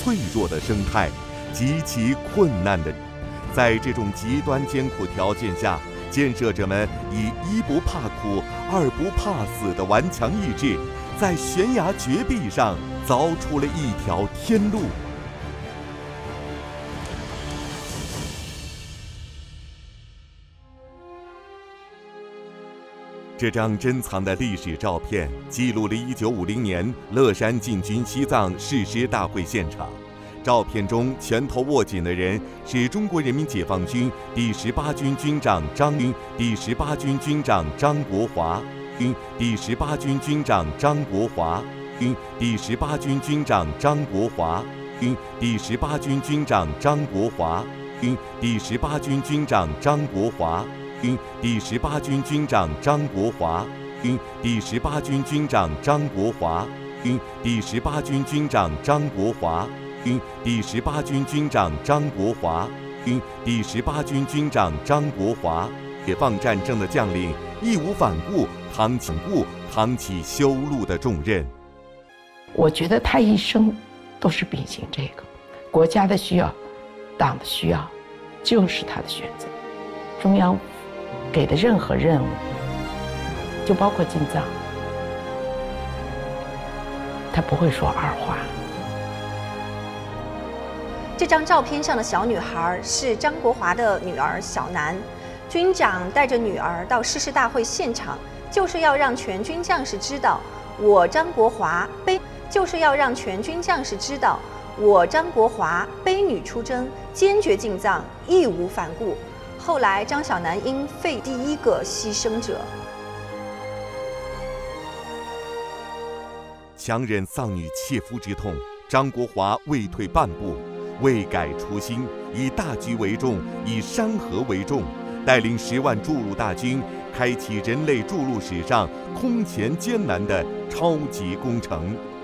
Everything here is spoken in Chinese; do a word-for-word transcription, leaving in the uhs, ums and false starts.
脆弱的生态，极其困难的。在这种极端艰苦条件下，建设者们以一不怕苦、二不怕死的顽强意志，在悬崖绝壁上凿出了一条天路。这张珍藏的历史照片记录了一九五零年乐山进军西藏誓师大会现场。照片中拳头握紧的人是中国人民解放军第十八军军长张军、第十八军军长张国华、军第十八军军长张国华、军第十八军军长张国华、军第十八军军长张国华、军第十八军军长张国华、军第十八军军长张国华、军第十八军军长张国华、军第十八军军长张国华。军第十八军军长张国华，军第十八军军长张国华，解放战争的将领义无反顾，扛起顾扛起修路的重任。 我觉得他一生都是秉行这个国家的需要，党的需要，就是他的选择。中央给的任何任务，就包括进藏，他不会说二话。 这张照片上的小女孩是张国华的女儿小南，军长带着女儿到誓师大会现场，就是要让全军将士知道，我张国华背，就是要让全军将士知道，我张国华背女出征，坚决进藏，义无反顾。后来张小南因废第一个牺牲者。 强忍丧女切肤之痛，张国华未退半步。未改初心，以大局为重，以山河为重，带领十万筑路大军，开启人类筑路史上空前艰难的超级工程。